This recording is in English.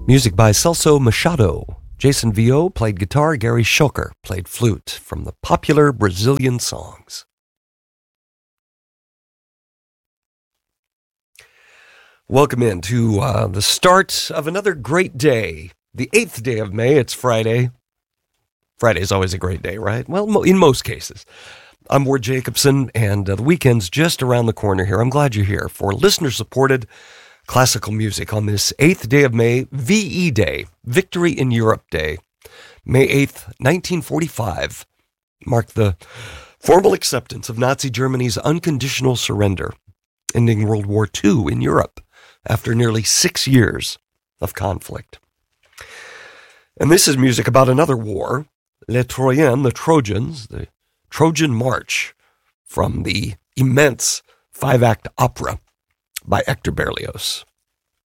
Music by Celso Machado. Jason Vio played guitar. Gary Schocher played flute from the popular Brazilian songs. Welcome into the start of another great day. The 8th day of May. It's Friday. Friday is always a great day, right? Well, in most cases. I'm Ward Jacobson, and the weekend's just around the corner here. I'm glad you're here for listener-supported classical music on this 8th day of May, VE Day, Victory in Europe Day. May 8th, 1945, marked the formal acceptance of Nazi Germany's unconditional surrender, ending World War II in Europe after nearly 6 years of conflict. And this is music about another war, Les Troyens, the Trojans, the Trojan March, from the immense 5-act opera by Hector Berlioz.